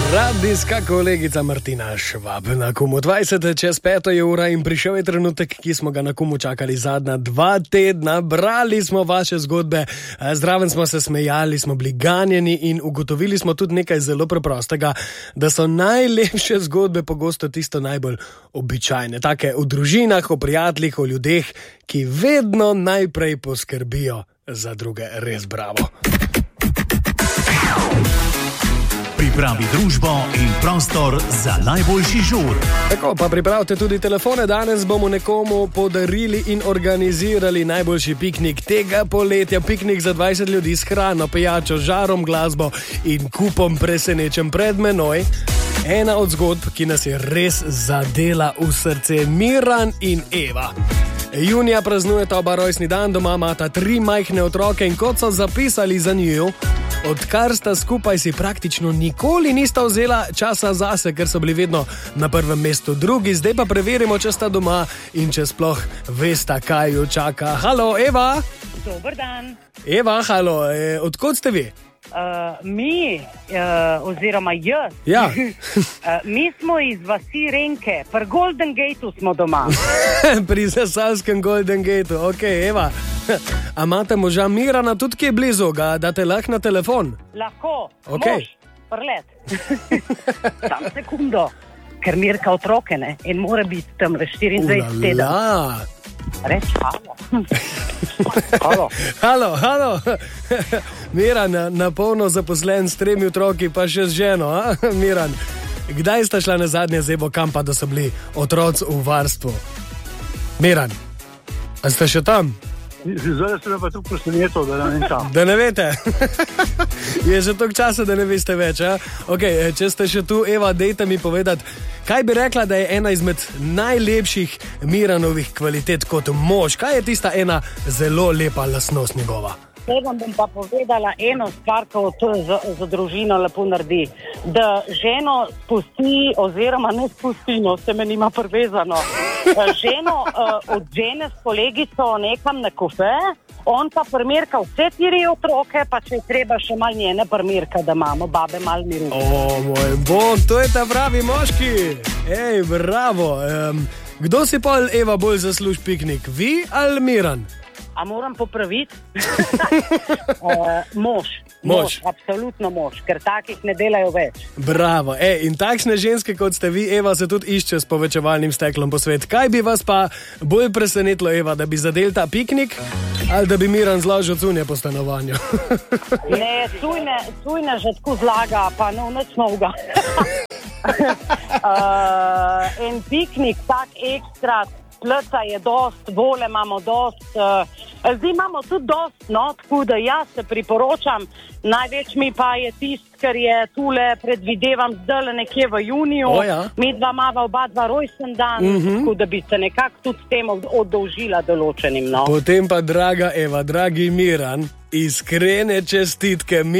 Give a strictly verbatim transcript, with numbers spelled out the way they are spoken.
Radijska kolegica Martina Švab na Kumu. dvajset čez peto je ura in prišel je trenutek, ki smo ga na Kumu čakali zadnja dva tedna. Brali smo vaše zgodbe, zraven smo se smejali, smo bili ganjeni in ugotovili smo tudi nekaj zelo preprostega, da so najlepše zgodbe pogosto tisto najbolj običajne. Take v družinah, o prijateljih, o ljudeh, ki vedno najprej poskrbijo za druge. Res bravo. Pripravi družbo in prostor za najboljši žur. Tako, pa pripravite tudi telefone. Danes bomo nekomu podarili in organizirali najboljši piknik tega poletja. Piknik za dvajset ljudi s hrano, pijačo, žarom, glasbo in kupom presenečen pred menoj. Ena od zgodb, ki nas je res zadela v srce, Miran in Eva. Junija praznujeta oba rojstni dan, doma imata tri majhne otroke in kot so zapisali za njiju, odkar sta skupaj, si praktično nikoli nista vzela časa zase, ker so bili vedno na prvem mestu drugi. Zdaj pa preverimo, če sta doma in če sploh vesta, kaj jo čaka. Halo, Eva. Dober dan. Eva, halo, e, odkot ste vi? Uh, mi, uh, oziroma jaz, Ja. uh, mi smo iz vasi Renke, pri Golden Gateu smo doma. Pri Zasavskem Golden Gateu. Ok, Eva. A imate moža Mirana tudi, ki je blizu, ga date lahko na telefon? Lahko, Okej. mož, prlet. Sam sekundo, ker Mirka otroke ne in mora biti tam v štiriindvajset teden. Ulala. Reč, halo. Halo. Halo, halo. Miran, na, na polno zaposlen s tremi otroki, pa še z ženo, a? Miran, kdaj sta šla na zadnje zebo kampa, da so bili otroci v varstvu? Miran, a ste še tam? Zdaj se me pa tu presenetil, da ne vem kam. Da ne veste. Je že toliko časa, da ne veste več, a? Ok, če ste še tu, Eva, dejte mi povedati, kaj bi rekla, da je ena izmed najlepših Miranovih kvalitet kot mož? Kaj je tista ena zelo lepa lastnost njegova? Zdaj vam bom pa povedala eno stvar, ko to za, za družino lepo naredi. Da ženo spusti, oziroma ne spusti, no, se me nima privezano. Ženo uh, odžene s kolegico nekam na kofe, on pa primerka vse tiri otroke, pa če je treba še mal njene primerka, da imamo babe mal miru. O, moj bog, to je ta pravi moški. Ej, bravo. Um, kdo si pol, Eva, bolj zasluži piknik? Vi ali Miran? A moram popraviti? uh, mož. Mož. Mož, absolutno mož, ker takih ne delajo več. Bravo. Ej, in takšne ženske, kot ste vi, Eva, se tudi išče s povečevalnim steklom po svet. Kaj bi vas pa bolj presenetilo, Eva, da bi zadel ta piknik ali da bi Miran zložil cunje po stanovanju? Ne, cujne, cujne že tako zlaga, pa no, nič novega. uh, en piknik, tak ekstra, plca je dost, vole imamo dost, uh, zdaj imamo tudi dost, no, tako da jaz se priporočam, največ mi pa je tist, ker je tule, predvidevam, zdaj nekje v juniju, O, ja. mi dva mava oba dva rojsten dan, Mhm. tako da bi se nekako tudi s tem oddolžila določenim, no. Potem pa, draga Eva, dragi Miran, iskrene čestitke.